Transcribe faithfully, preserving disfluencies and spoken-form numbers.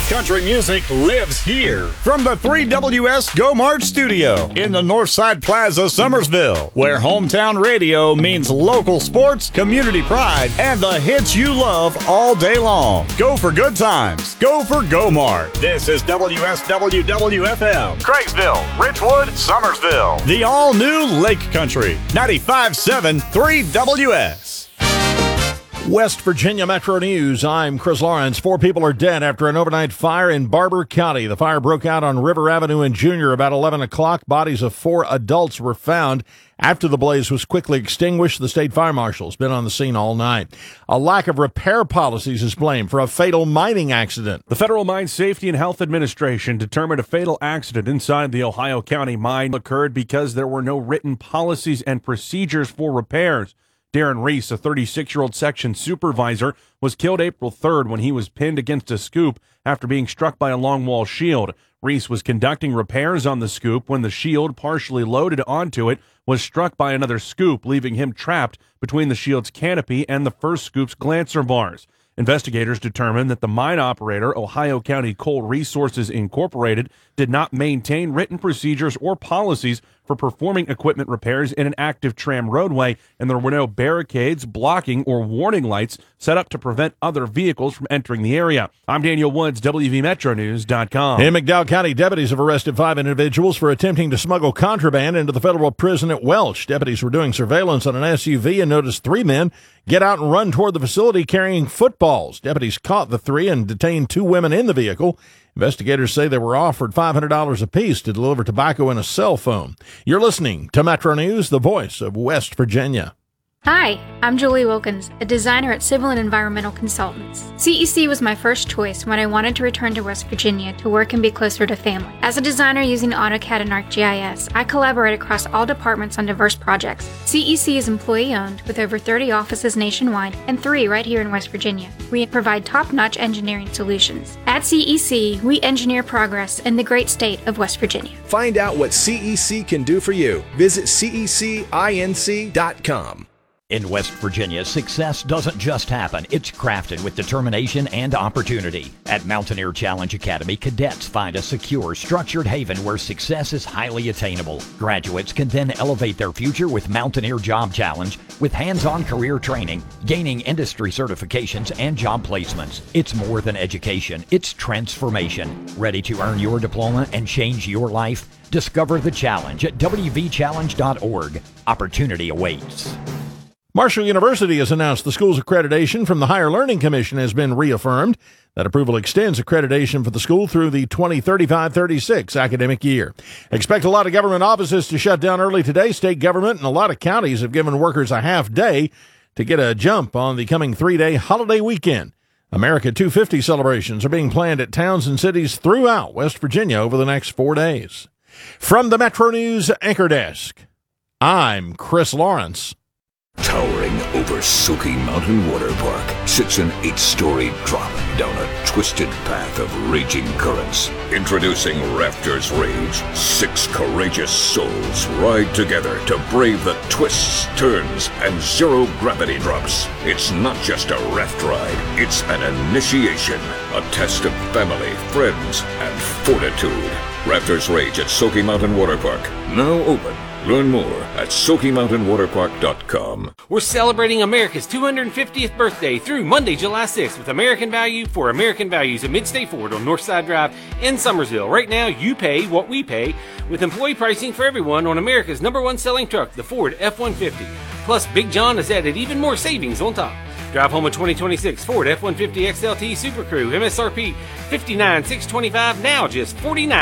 Country music lives here. From the three W S Go Mart studio in the Northside Plaza, Summersville, where hometown radio means local sports, community pride, and the hits you love all day long. Go for good times. Go for Go Mart. This is W S W W F M, Craigsville, Richwood, Summersville. The all-new Lake Country, ninety-five point seven three W S. West Virginia Metro News. I'm Chris Lawrence. Four people are dead after an overnight fire in Barber County. The fire broke out on River Avenue in Junior about eleven o'clock. Bodies of four adults were found after the blaze was quickly extinguished. The state fire marshal's been on the scene all night. A lack of repair policies is blamed for a fatal mining accident. The Federal Mine Safety and Health Administration determined a fatal accident inside the Ohio County mine occurred because there were no written policies and procedures for repairs. Darren Reese, a thirty-six-year-old section supervisor, was killed April third when he was pinned against a scoop after being struck by a longwall shield. Reese was conducting repairs on the scoop when the shield, partially loaded onto it, was struck by another scoop, leaving him trapped between the shield's canopy and the first scoop's glancer bars. Investigators determined that the mine operator, Ohio County Coal Resources Incorporated, did not maintain written procedures or policies for performing equipment repairs in an active tram roadway, and there were no barricades, blocking, or warning lights set up to prevent other vehicles from entering the area. I'm Daniel Woods, W V Metro News dot com. In McDowell County, deputies have arrested five individuals for attempting to smuggle contraband into the federal prison at Welch. Deputies were doing surveillance on an S U V and noticed three men get out and run toward the facility carrying footballs. Deputies caught the three and detained two women in the vehicle. Investigators say they were offered five hundred dollars apiece to deliver tobacco and a cell phone. You're listening to Metro News, the voice of West Virginia. Hi, I'm Julie Wilkins, a designer at Civil and Environmental Consultants. C E C was my first choice when I wanted to return to West Virginia to work and be closer to family. As a designer using AutoCAD and ArcGIS, I collaborate across all departments on diverse projects. C E C is employee-owned with over thirty offices nationwide and three right here in West Virginia. We provide top-notch engineering solutions. At C E C, we engineer progress in the great state of West Virginia. Find out what C E C can do for you. Visit C E C inc dot com. In West Virginia, success doesn't just happen. It's crafted with determination and opportunity. At Mountaineer Challenge Academy, cadets find a secure, structured haven where success is highly attainable. Graduates can then elevate their future with Mountaineer Job Challenge, with hands-on career training, gaining industry certifications, and job placements. It's more than education. It's transformation. Ready to earn your diploma and change your life? Discover the challenge at w v challenge dot org. Opportunity awaits. Marshall University has announced the school's accreditation from the Higher Learning Commission has been reaffirmed. That approval extends accreditation for the school through the twenty thirty-five thirty-six academic year. Expect a lot of government offices to shut down early today. State government and a lot of counties have given workers a half day to get a jump on the coming three-day holiday weekend. America two fifty celebrations are being planned at towns and cities throughout West Virginia over the next four days. From the Metro News Anchor Desk, I'm Chris Lawrence. Towering over Soaky Mountain Water Park sits an eight-story drop down a twisted path of raging currents. Introducing Rafters Rage. Six courageous souls ride together to brave the twists, turns, and zero-gravity drops. It's not just a raft ride. It's an initiation. A test of family, friends, and fortitude. Rafters Rage at Soaky Mountain Water Park. Now open. Learn more at soaky mountain water park dot com. We're celebrating America's two hundred fiftieth birthday through Monday, July sixth with American Value for American Values at Midstate Ford on Northside Drive in Summersville. Right now, you pay what we pay with employee pricing for everyone on America's number one selling truck, the Ford F one fifty. Plus, Big John has added even more savings on top. Drive home a twenty twenty-six Ford F one fifty X L T Super Crew, M S R P fifty-nine thousand six hundred twenty-five dollars, now just forty-nine thousand